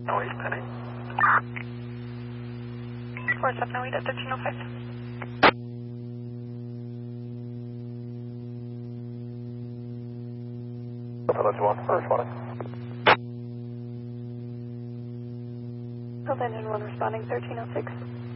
No, he's pending. 47 now, 1305. That's one. Responding. Delta Engine 1 responding, 1306.